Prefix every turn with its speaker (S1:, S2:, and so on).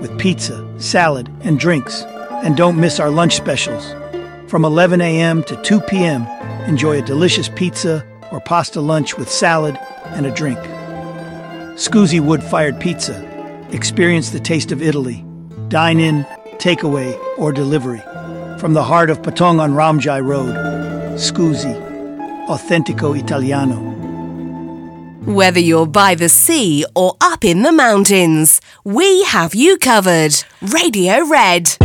S1: with pizza, salad, and drinks. And don't miss our lunch specials. From 11 a.m. to 2 p.m., enjoy a delicious pizza or pasta lunch with salad and a drink. Scusi Wood-Fired Pizza. Experience the taste of Italy. Dine in, takeaway, or delivery. From the heart of Patong on Ramjai Road. Scusi. Autentico Italiano.
S2: Whether you're by the sea or up in the mountains, we have you covered. Radio Red.